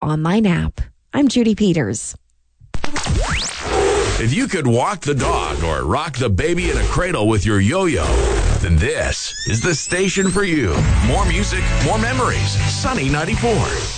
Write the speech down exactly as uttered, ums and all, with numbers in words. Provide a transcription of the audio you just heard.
online app. I'm Judy Peters. If you could walk the dog or rock the baby in a cradle with your yo-yo, then this is the station for you. More music, more memories. Sunny ninety-four.